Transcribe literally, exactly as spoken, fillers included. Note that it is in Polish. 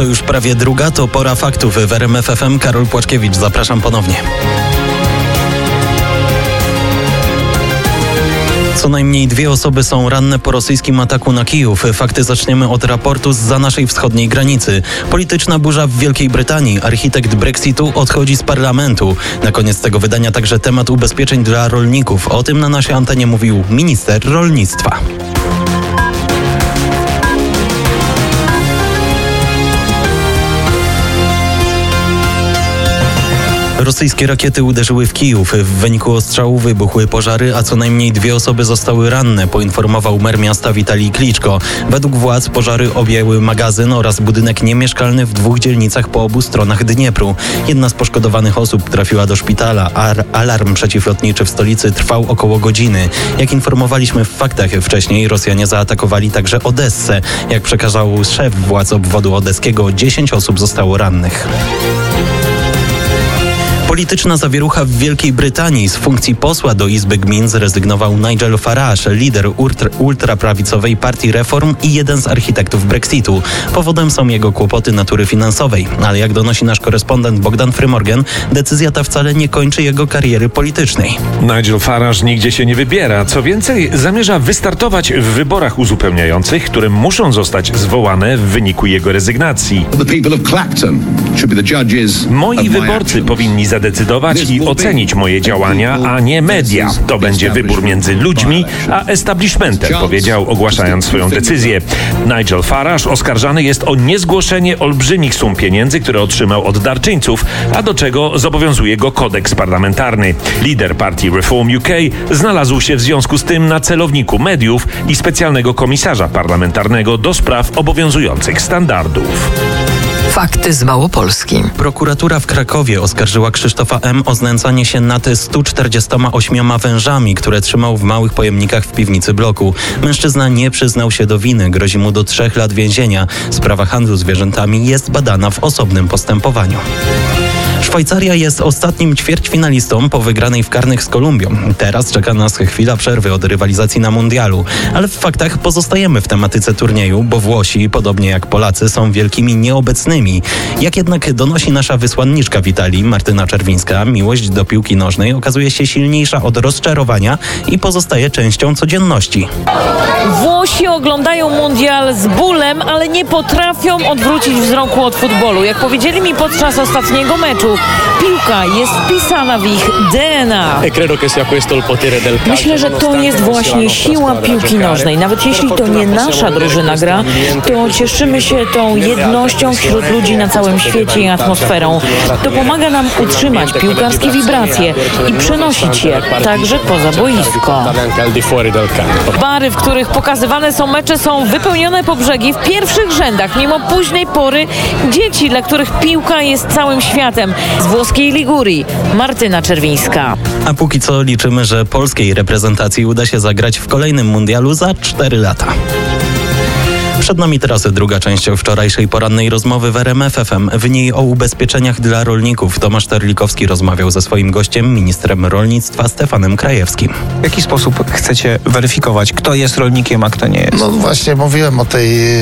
To już prawie druga, to pora faktów w R M F F M. Karol Płaczkiewicz, zapraszam ponownie. Co najmniej dwie osoby są ranne po rosyjskim ataku na Kijów. Fakty zaczniemy od raportu zza naszej wschodniej granicy. Polityczna burza w Wielkiej Brytanii. Architekt Brexitu odchodzi z parlamentu. Na koniec tego wydania także temat ubezpieczeń dla rolników. O tym na naszej antenie mówił minister rolnictwa. Rosyjskie rakiety uderzyły w Kijów. W wyniku ostrzału wybuchły pożary, a co najmniej dwie osoby zostały ranne, poinformował mer miasta Witalij Kliczko. Według władz pożary objęły magazyn oraz budynek niemieszkalny w dwóch dzielnicach po obu stronach Dniepru. Jedna z poszkodowanych osób trafiła do szpitala, a alarm przeciwlotniczy w stolicy trwał około godziny. Jak informowaliśmy w faktach wcześniej, Rosjanie zaatakowali także Odessę. Jak przekazał szef władz obwodu odeskiego, dziesięć osób zostało rannych. Polityczna zawierucha w Wielkiej Brytanii. Z funkcji posła do Izby Gmin zrezygnował Nigel Farage, lider ultra, ultraprawicowej partii Reform i jeden z architektów Brexitu. Powodem są jego kłopoty natury finansowej. Ale jak donosi nasz korespondent Bogdan Frymorgan, decyzja ta wcale nie kończy jego kariery politycznej. Nigel Farage nigdzie się nie wybiera. Co więcej, zamierza wystartować w wyborach uzupełniających, które muszą zostać zwołane w wyniku jego rezygnacji. Moi wyborcy powinni zadecydować i ocenić moje działania, a nie media. To będzie wybór między ludźmi a establishmentem, powiedział, ogłaszając swoją decyzję. Nigel Farage oskarżany jest o niezgłoszenie olbrzymich sum pieniędzy, które otrzymał od darczyńców, a do czego zobowiązuje go kodeks parlamentarny. Lider partii Reform U K znalazł się w związku z tym na celowniku mediów i specjalnego komisarza parlamentarnego do spraw obowiązujących standardów. Fakty z Małopolski. Prokuratura w Krakowie oskarżyła Krzysztofa M. o znęcanie się nad stu czterdziestoma ośmioma wężami, które trzymał w małych pojemnikach w piwnicy bloku. Mężczyzna nie przyznał się do winy. Grozi mu do trzech lat więzienia. Sprawa handlu zwierzętami jest badana w osobnym postępowaniu. Szwajcaria jest ostatnim ćwierćfinalistą po wygranej w karnych z Kolumbią. Teraz czeka nas chwila przerwy od rywalizacji na mundialu. Ale w faktach pozostajemy w tematyce turnieju, bo Włosi, podobnie jak Polacy, są wielkimi nieobecnymi. Jak jednak donosi nasza wysłanniczka w Italii, Martyna Czerwińska, miłość do piłki nożnej okazuje się silniejsza od rozczarowania i pozostaje częścią codzienności. Włosi oglądają mundial z bólem, ale nie potrafią odwrócić wzroku od futbolu. Jak powiedzieli mi podczas ostatniego meczu, piłka jest wpisana w ich D N A. Myślę, że to jest właśnie siła piłki nożnej. Nawet jeśli to nie nasza drużyna gra, to cieszymy się tą jednością wśród ludzi na całym świecie i atmosferą. To pomaga nam utrzymać piłkarskie wibracje i przenosić je także poza boisko. Bary, w których pokazywane są mecze, są wypełnione po brzegi w pierwszych rzędach. Mimo późnej pory dzieci, dla których piłka jest całym światem. Z włoskiej Ligurii, Martyna Czerwińska. A póki co liczymy, że polskiej reprezentacji uda się zagrać w kolejnym mundialu za cztery lata. Przed nami teraz druga część wczorajszej porannej rozmowy w R M F F M. W niej o ubezpieczeniach dla rolników. Tomasz Terlikowski rozmawiał ze swoim gościem, ministrem rolnictwa Stefanem Krajewskim. W jaki sposób chcecie weryfikować, kto jest rolnikiem, a kto nie jest? No właśnie mówiłem o tej